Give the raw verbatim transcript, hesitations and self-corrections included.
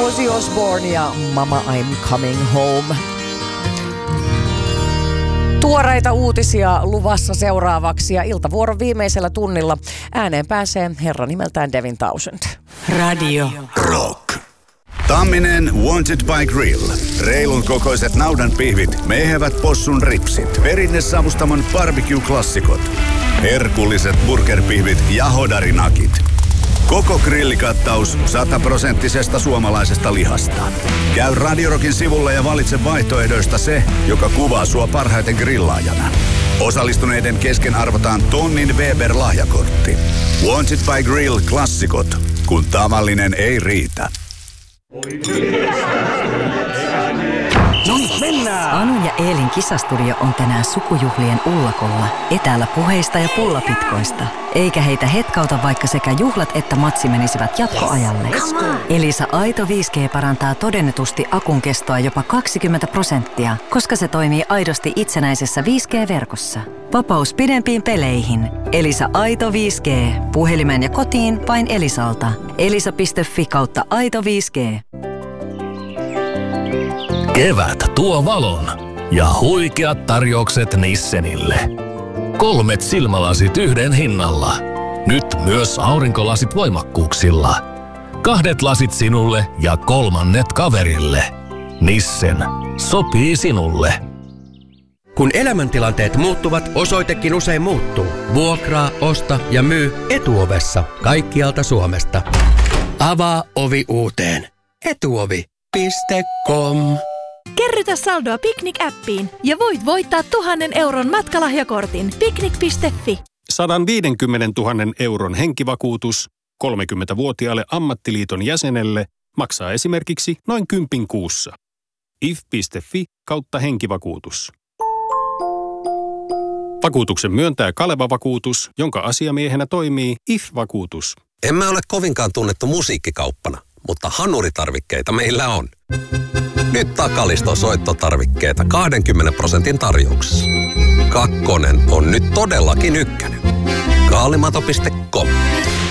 Ozzy Osbourne ja Mama I'm Coming Home. Tuoreita uutisia luvassa seuraavaksi ja iltavuoron viimeisellä tunnilla ääneen pääsee herra nimeltään Devin Townsend. Radio Rock. Tamminen Wanted by Grill. Reilun kokoiset naudanpihvit, mehevät possun ripsit, perinnesavustamon barbecue-klassikot, herkulliset burgerpihvit ja hodarinakit. Koko grillikattaus sataprosenttisesta suomalaisesta lihasta. Käy Radio Rockin sivulla ja valitse vaihtoehdoista se, joka kuvaa sua parhaiten grillaajana. Osallistuneiden kesken arvotaan tonnin Weber-lahjakortti. Wanted by Grill -klassikot, kun tavallinen ei riitä. No niin, mennään! Anun ja Eelin kisastudio on tänään sukujuhlien ullakolla, etäällä puheista ja pullapitkoista. Eikä heitä hetkauta, vaikka sekä juhlat että matsi menisivät jatkoajalle. Elisa Aito viisi G parantaa todennetusti akun kestoa jopa kaksikymmentä prosenttia, koska se toimii aidosti itsenäisessä viisi G-verkossa. Vapaus pidempiin peleihin. Elisa Aito viisi G. Puhelimeen ja kotiin vain Elisalta. elisa piste fi kautta Aito viisi G. Kevät tuo valon ja huikeat tarjoukset Nissenille. Kolmet silmälasit yhden hinnalla. Nyt myös aurinkolasit voimakkuuksilla. Kahdet lasit sinulle ja kolmannet kaverille. Nissen. Sopii sinulle. Kun elämäntilanteet muuttuvat, osoitekin usein muuttuu. Vuokraa, osta ja myy Etuovessa kaikkialta Suomesta. Avaa ovi uuteen. Etuovi piste com. Kerrytä saldoa Picnic-appiin ja voit voittaa tuhannen euron matkalahjakortin. Picnic piste fi. sata viisikymmentätuhatta euron henkivakuutus kolmekymmentävuotiaalle ammattiliiton jäsenelle maksaa esimerkiksi noin kympin kuussa. if piste fi kautta henkivakuutus. Vakuutuksen myöntää Kaleva Vakuutus, jonka asiamiehenä toimii I F-vakuutus. Emme ole kovinkaan tunnettu musiikkikauppana, mutta hanuritarvikkeita meillä on. Nyt Takaliston soittotarvikkeita kaksikymmentä prosentin tarjouksessa. Kakkonen on nyt todellakin ykkönen. kaalimato piste com.